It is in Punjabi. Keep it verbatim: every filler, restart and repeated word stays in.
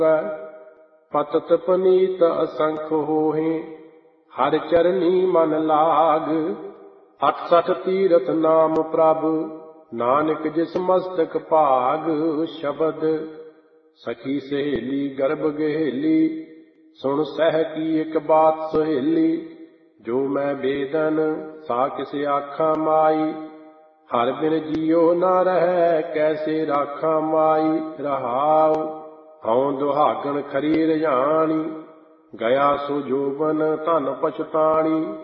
ਪਤਤ ਪਨੀਤ ਅਸੰਖ ਹੋਹੇ, ਹਰਿ ਚਰਨੀ ਮਨ ਲਾਗ। ਅਠ ਸਠ ਤੀਰਥ ਨਾਮ ਪ੍ਰਭ, ਨਾਨਕ ਜਿਸ ਮਸਤਕ ਭਾਗ। ਸ਼ਬਦ ਸਖੀ ਸਹੇਲੀ ਗਰਭ ਗਹੇਲੀ, ਸੁਣ ਸਹਿ ਕੀ ਇੱਕ ਬਾਤ ਸੁਹੇਲੀ। ਜੋ ਮੈਂ ਬੇਦਨ ਸਾ ਕਿਸ ਆਖਾਂ ਮਾਈ, ਹਰ ਬਿਨ ਜੀਉ ਨਾ ਰਹਿ ਕੈਸੇ ਰਾਖਾਂ ਮਾਈ। ਰਹਾਉ ਹਉ ਦੁਹਾਗਣ ਖਰੀ ਰਜਾਣੀ, ਗਿਆ ਸੋ ਜੋਬਨ ਧਨ ਪਛਤਾਣੀ।